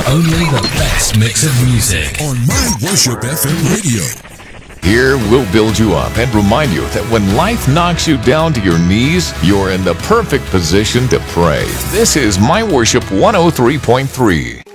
Only the best mix of music on My Worship FM radio. Here we'll build you up and remind you that when life knocks you down to your knees, you're in the perfect position to pray. This is My Worship 103.3.